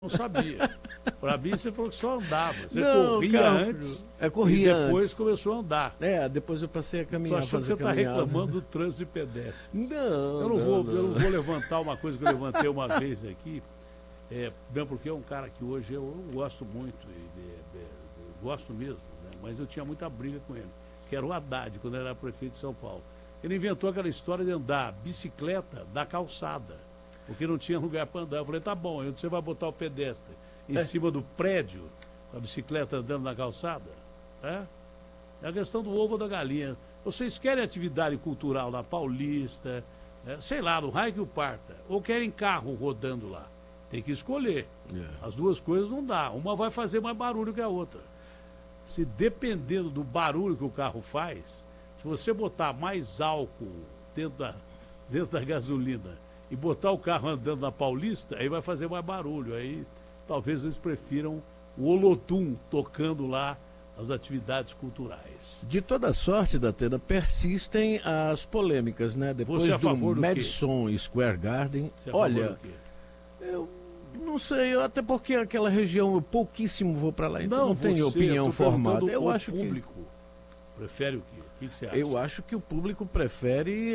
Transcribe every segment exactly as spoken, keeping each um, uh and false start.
Não sabia. Para mim, você falou que só andava. Você não, corria carro, antes é, corria e depois antes. começou a andar. É, depois eu passei a caminhar. Tô achando que você está reclamando do trânsito de pedestres. Não, eu não, não, vou, não. eu não vou levantar uma coisa que eu levantei uma vez aqui, é, mesmo porque é um cara que hoje eu, eu gosto muito, e, de, de, eu gosto mesmo, né? Mas eu tinha muita briga com ele, que era o Haddad, quando ele era prefeito de São Paulo. Ele inventou aquela história de andar bicicleta da calçada, porque não tinha lugar para andar. Eu falei, tá bom, onde você vai botar o pedestre? Em é. cima do prédio, a bicicleta andando na calçada? É? É a questão do ovo ou da galinha. Vocês querem atividade cultural na Paulista, é, sei lá, no raio que o parta, ou querem carro rodando lá? Tem que escolher. Yeah. As duas coisas não dá. Uma vai fazer mais barulho que a outra. Se dependendo do barulho que o carro faz, se você botar mais álcool dentro da, dentro da gasolina e botar o carro andando na Paulista, aí vai fazer mais barulho. Aí talvez eles prefiram o Olodum tocando lá as atividades culturais. De toda sorte, Datena, persistem as polêmicas, né? Depois Você é a do, favor do Madison quê? Square Garden. Você é a olha, favor do quê? eu não sei, até porque aquela região eu pouquíssimo vou para lá, então não, não você, tenho opinião eu formada. Eu o acho público que prefere o quê? O que, que você acha? Eu acho que o público prefere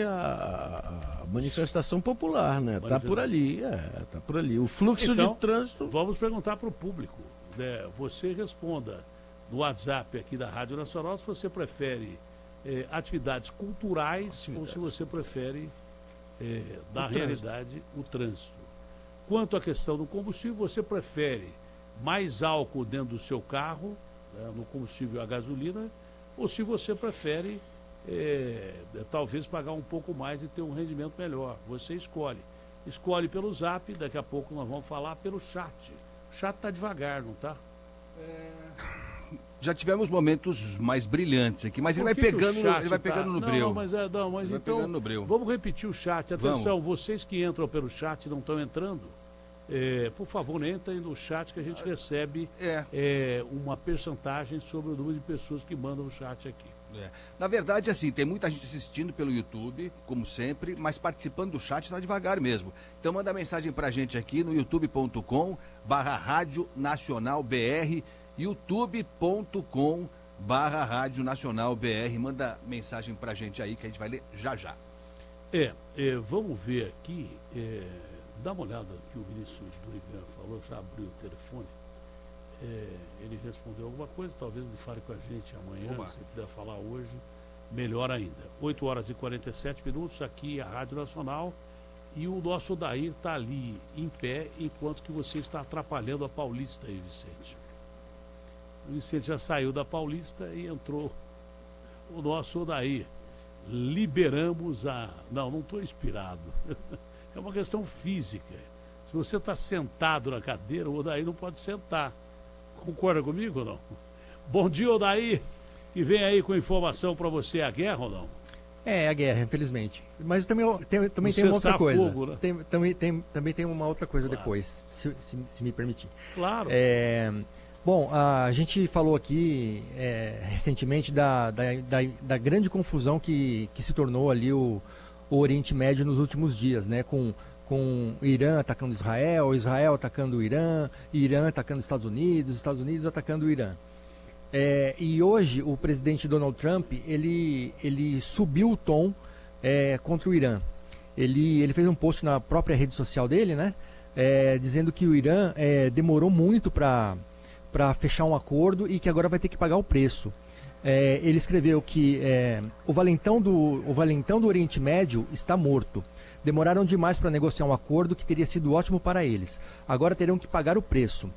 a, a manifestação popular, né? Manifestação. Tá por ali, é, tá por ali. O fluxo então, de trânsito. Vamos perguntar para o público, né? Você responda no WhatsApp aqui da Rádio Nacional se você prefere eh, atividades culturais Atividade. ou se você prefere, eh, da realidade, o trânsito. Quanto à questão do combustível, você prefere mais álcool dentro do seu carro, né, no combustível a gasolina, ou se você prefere, é, talvez, pagar um pouco mais e ter um rendimento melhor. Você escolhe. Escolhe pelo Zap, daqui a pouco nós vamos falar pelo chat. O chat está devagar, não está? É... Já tivemos momentos mais brilhantes aqui, mas ele vai, pegando, no, ele vai pegando tá... no não, breu. Não, mas, é, não, mas então, no breu. Vamos repetir o chat. Atenção, vamos. Vocês que entram pelo chat e não estão entrando, É, por favor, entrem no chat que a gente recebe é. É, uma percentagem sobre o número de pessoas que mandam o chat aqui. É. Na verdade, assim, tem muita gente assistindo pelo YouTube, como sempre, mas participando do chat está devagar mesmo. Então manda mensagem pra gente aqui no youtube ponto com barra Rádio Nacional B R, youtube ponto com barra Rádio Nacional B R. Manda mensagem pra gente aí que a gente vai ler já já. É, é vamos ver aqui... É... Dá uma olhada no que o Vinícius Durigan falou, já abriu o telefone. É, ele respondeu alguma coisa, talvez ele fale com a gente amanhã, Oba. se puder falar hoje, melhor ainda. oito horas e quarenta e sete minutos, aqui a Rádio Nacional, e o nosso Odair está ali em pé, enquanto que você está atrapalhando a Paulista aí, Vicente. O Vicente já saiu da Paulista e entrou o nosso Odair. Liberamos a... Não, não estou inspirado. É uma questão física. Se você está sentado na cadeira, o Odair não pode sentar. Concorda comigo ou não? Bom dia, Odair. E vem aí com informação para você. A guerra ou não? É, a guerra, infelizmente. Mas também tem, também tem uma outra coisa. Fogo, né? tem, também, tem, também tem uma outra coisa claro. depois, se, se, se me permitir. Claro. É, bom, a gente falou aqui é, recentemente da, da, da, da grande confusão que, que se tornou ali o... o Oriente Médio nos últimos dias, né? Com, com o Irã atacando Israel, Israel atacando o Irã, Irã atacando os Estados Unidos, Estados Unidos atacando o Irã. É, e hoje o presidente Donald Trump, ele, ele subiu o tom é, contra o Irã. Ele, ele fez um post na própria rede social dele, né? É, dizendo que o Irã é, demorou muito para para fechar um acordo e que agora vai ter que pagar o preço. É, ele escreveu que é, o, valentão do, o valentão do Oriente Médio está morto. Demoraram demais para negociar um acordo que teria sido ótimo para eles. Agora terão que pagar o preço.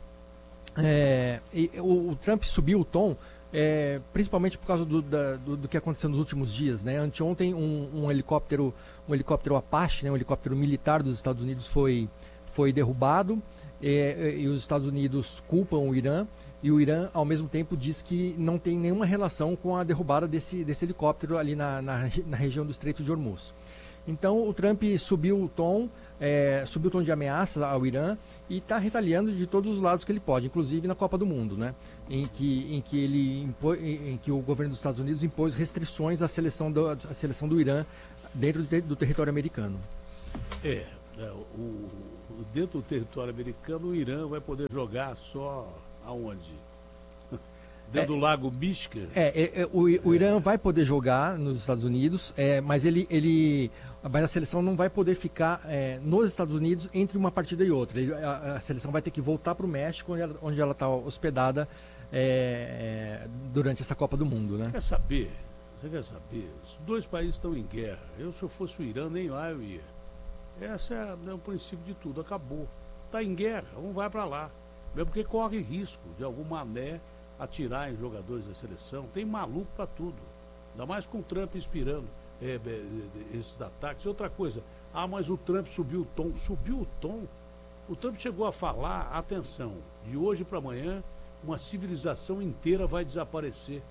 É, e, o, o Trump subiu o tom, é, principalmente por causa do, da, do, do que aconteceu nos últimos dias, né? Anteontem um, um helicóptero, um helicóptero Apache, né? um helicóptero militar dos Estados Unidos foi, foi derrubado é, e os Estados Unidos culpam o Irã. E o Irã, ao mesmo tempo, diz que não tem nenhuma relação com a derrubada desse, desse helicóptero ali na, na, na região do Estreito de Hormuz. Então, o Trump subiu o tom, é, subiu o tom de ameaça ao Irã e está retaliando de todos os lados que ele pode, inclusive na Copa do Mundo, né? Em que, em que, ele impo, em, em que o governo dos Estados Unidos impôs restrições à seleção do, à seleção do Irã dentro do, do território americano. É, é o, dentro do território americano, o Irã vai poder jogar só aonde? Dentro é, do Lago Michigan? É, é, é o, o Irã é. vai poder jogar nos Estados Unidos, é, mas ele, ele, mas a seleção não vai poder ficar é, nos Estados Unidos entre uma partida e outra. Ele, a, a seleção vai ter que voltar para o México, onde ela está hospedada é, é, durante essa Copa do Mundo, né? Quer saber? Você quer saber? Os dois países estão em guerra. Eu, se eu fosse o Irã, nem lá eu ia. Esse é, é o princípio de tudo. Acabou. Está em guerra, não vai para lá. Mesmo porque corre risco de algum mané atirar em jogadores da seleção. Tem maluco para tudo. Ainda mais com o Trump inspirando é, é, esses ataques. Outra coisa, ah, mas o Trump subiu o tom. Subiu o tom? O Trump chegou a falar, atenção, de hoje para amanhã, uma civilização inteira vai desaparecer.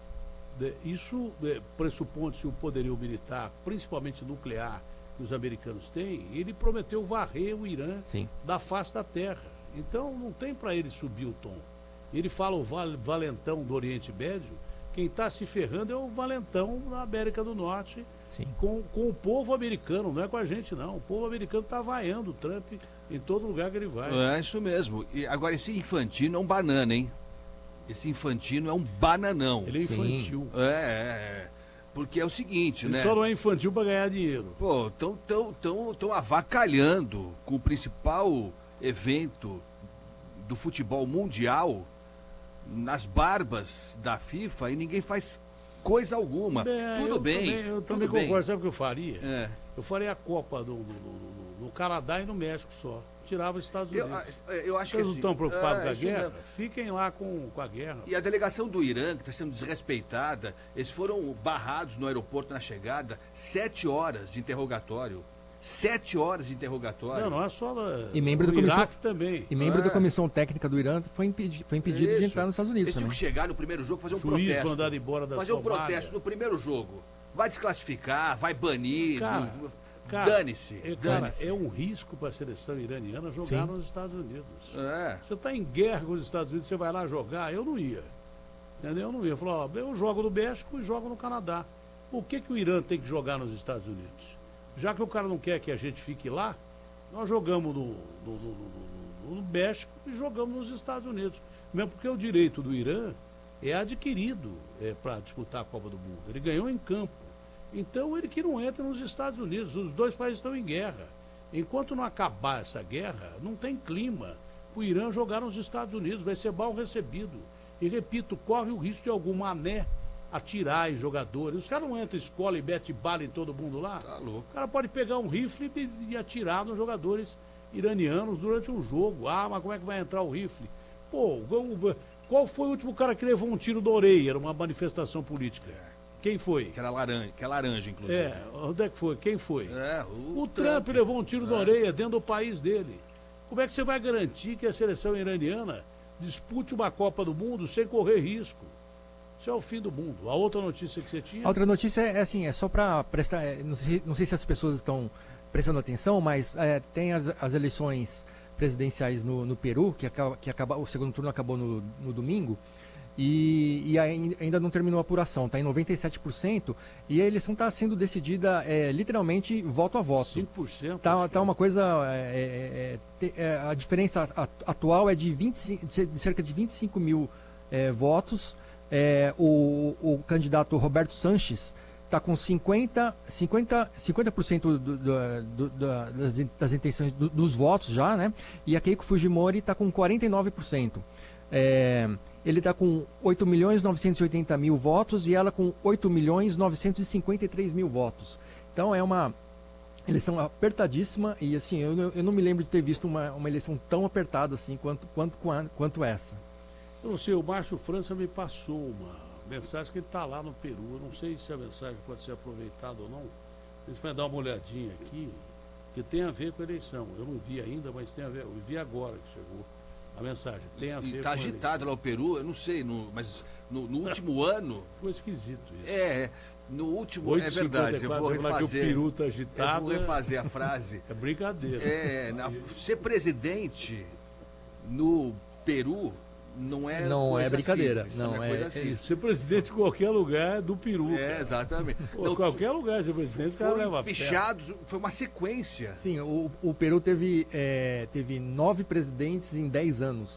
Isso é, pressupondo-se o poderio militar, principalmente nuclear, que os americanos têm. Ele prometeu varrer o Irã Sim. da face da terra. Então não tem para ele subir o tom. Ele fala o val valentão do Oriente Médio, quem está se ferrando é o valentão da América do Norte, com, com o povo americano, não é com a gente não. O povo americano está vaiando o Trump em todo lugar que ele vai. É isso mesmo. E agora esse Infantino é um banana, hein? Esse Infantino é um bananão. Ele é infantil. É, é, é. Porque é o seguinte, ele né? Só não é infantil para ganhar dinheiro. Pô, estão tão, tão, tão avacalhando com o principal evento do futebol mundial nas barbas da FIFA e ninguém faz coisa alguma. É, tudo eu bem. Também, eu também tudo concordo. bem. Sabe o que eu faria? É. Eu faria a Copa do, do, do, do Canadá e no México só. Tirava os Estados Unidos. Eu, eu acho Vocês que não assim, estão preocupados é, com a guerra? mesmo. Fiquem lá com, com a guerra. E a delegação do Irã, que está sendo desrespeitada, eles foram barrados no aeroporto na chegada, sete horas de interrogatório. Sete horas de interrogatório. Não, não é só da, e membro do da comissão, Iraque também. E membro é. da comissão técnica do Irã foi, impedi foi impedido Isso. de entrar nos Estados Unidos Eles tinham também. que chegar no primeiro jogo, fazer um Juiz protesto. mandado embora da fazer um Somália. protesto no primeiro jogo. Vai desclassificar, vai banir. Cara, Dane-se. É, cara, dane-se. é um risco para a seleção iraniana jogar Sim. nos Estados Unidos. É. Você está em guerra com os Estados Unidos, você vai lá jogar? Eu não ia. Entendeu? Eu não ia. Eu falei, ó, eu jogo no México e jogo no Canadá. Por que, que o Irã tem que jogar nos Estados Unidos? Já que o cara não quer que a gente fique lá, nós jogamos no, no, no, no, no México e jogamos nos Estados Unidos. Mesmo porque o direito do Irã é adquirido é, para disputar a Copa do Mundo. Ele ganhou em campo. Então ele que não entra nos Estados Unidos. Os dois países estão em guerra. Enquanto não acabar essa guerra, não tem clima. O Irã jogar nos Estados Unidos vai ser mal recebido. E repito, corre o risco de algum mané atirar em jogadores. Os caras não entram em escola e mete bala em todo mundo lá. Tá louco. O cara pode pegar um rifle e, e atirar nos jogadores iranianos durante um jogo. Ah, mas como é que vai entrar o rifle? Pô, qual foi o último cara que levou um tiro da orelha numa manifestação política? Quem foi? Que era laranja, que é laranja, inclusive. É, onde é que foi? Quem foi? É, o, O Trump, Trump levou um tiro é. da orelha dentro do país dele. Como é que você vai garantir que a seleção iraniana dispute uma Copa do Mundo sem correr risco? Isso é o fim do mundo. A outra notícia que você tinha... A outra notícia é assim, é só para prestar... É, não, sei, não sei se as pessoas estão prestando atenção, mas é, tem as, as eleições presidenciais no, no Peru, que, acaba, que acaba, o segundo turno acabou no, no domingo, e, e ainda não terminou a apuração, está em noventa e sete por cento, e a eleição está sendo decidida é, literalmente voto a voto. cinco por cento. Tá, tá uma coisa... É, é, é, a diferença atual é de, vinte, de cerca de vinte e cinco mil é, votos. É, o, o candidato Roberto Sanches está com cinquenta por cento, cinquenta por cento do, do, do, do, das, das intenções do, dos votos já, né? E a Keiko Fujimori está com quarenta e nove por cento. É, ele está com oito milhões novecentos e oitenta mil votos e ela com oito milhões novecentos e cinquenta e três mil votos. Então é uma eleição apertadíssima e assim, eu, eu não me lembro de ter visto uma, uma eleição tão apertada assim quanto, quanto, quanto essa. Eu não sei, o Márcio França me passou uma mensagem que ele está lá no Peru. Eu não sei se a mensagem pode ser aproveitada ou não. A gente vai dar uma olhadinha aqui, que tem a ver com a eleição. Eu não vi ainda, mas tem a ver. Eu vi agora que chegou a mensagem. Tem a ver Está com agitado lá o Peru, eu não sei, no, mas no, no último ano. Foi esquisito isso. É, no último. É verdade, eu vou refazer. Que o Peru está agitado. Eu vou refazer a frase. É brincadeira. É, na, ser presidente no Peru não é Não é coisa brincadeira, simples, não, é é- coisa é simples. Ser presidente de qualquer lugar é do peru. É, cara. exatamente. Pô, Não, qualquer lugar ser presidente, o cara leva foram a fé. pichados, foi uma sequência. Sim, o, o Peru teve, é, teve nove presidentes em dez anos.